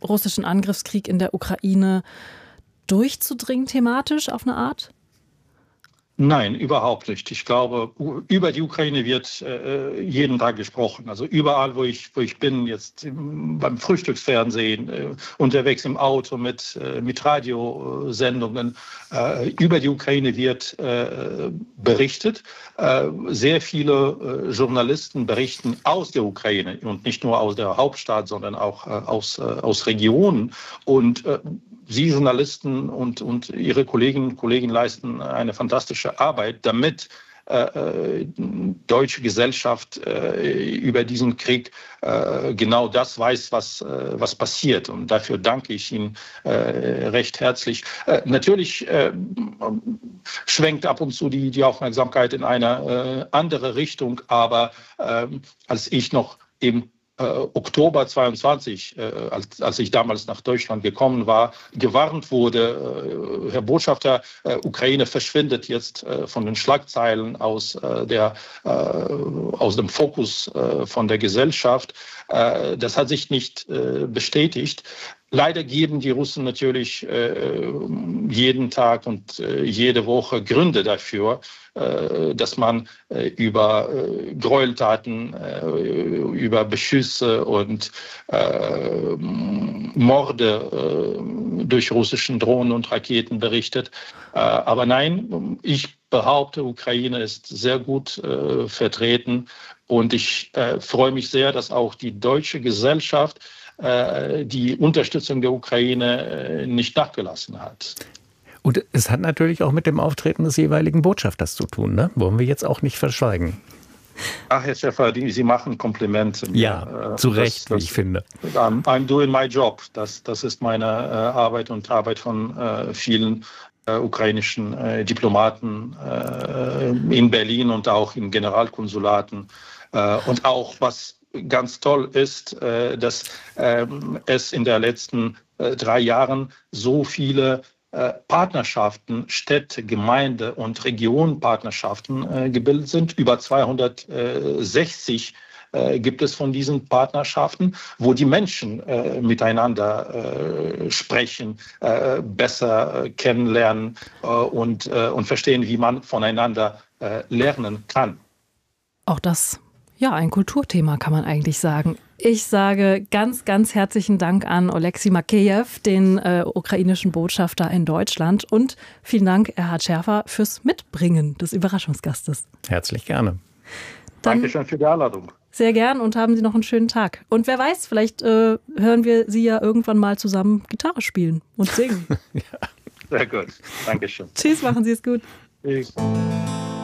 russischen Angriffskrieg in der Ukraine durchzudringen thematisch auf eine Art? Nein, überhaupt nicht. Ich glaube, über die Ukraine wird jeden Tag gesprochen. Also überall, wo ich bin, jetzt beim Frühstücksfernsehen, unterwegs im Auto mit Radiosendungen, über die Ukraine wird berichtet. Sehr viele Journalisten berichten aus der Ukraine und nicht nur aus der Hauptstadt, sondern auch aus Regionen. Und Sie Journalisten und Ihre Kolleginnen und Kollegen leisten eine fantastische Arbeit, damit deutsche Gesellschaft über diesen Krieg genau das weiß, was passiert. Und dafür danke ich Ihnen recht herzlich. Natürlich schwenkt ab und zu die Aufmerksamkeit in eine andere Richtung, aber als ich noch im Oktober 22, als ich damals nach Deutschland gekommen war, gewarnt wurde, Herr Botschafter, Ukraine verschwindet jetzt von den Schlagzeilen aus dem Fokus von der Gesellschaft. Das hat sich nicht bestätigt. Leider geben die Russen natürlich jeden Tag und jede Woche Gründe dafür, dass man über Gräueltaten, über Beschüsse und Morde durch russischen Drohnen und Raketen berichtet. Aber nein, ich behaupte, Ukraine ist sehr gut vertreten und ich freue mich sehr, dass auch die deutsche Gesellschaft die Unterstützung der Ukraine nicht nachgelassen hat. Und es hat natürlich auch mit dem Auftreten des jeweiligen Botschafters zu tun, ne? Wollen wir jetzt auch nicht verschweigen. Ach, Herr Schäfer, Sie machen Komplimente. Ja, zu Recht, wie ich finde. I'm doing my job. Das ist meine Arbeit und Arbeit von vielen ukrainischen Diplomaten in Berlin und auch in Generalkonsulaten. Und auch, was ganz toll ist, dass es in den letzten 3 Jahren so viele Partnerschaften, Städte, Gemeinde und Regionenpartnerschaften gebildet sind. Über 260 gibt es von diesen Partnerschaften, wo die Menschen miteinander sprechen, besser kennenlernen und verstehen, wie man voneinander lernen kann. Auch das, ja, ein Kulturthema kann man eigentlich sagen. Ich sage ganz, ganz herzlichen Dank an Oleksiy Makeyev, den ukrainischen Botschafter in Deutschland. Und vielen Dank, Erhard Schärfer, fürs Mitbringen des Überraschungsgastes. Herzlich gerne. Dankeschön für die Einladung. Sehr gern und haben Sie noch einen schönen Tag. Und wer weiß, vielleicht hören wir Sie ja irgendwann mal zusammen Gitarre spielen und singen. Ja. Sehr gut. Dankeschön. Tschüss, machen Sie es gut. Tschüss.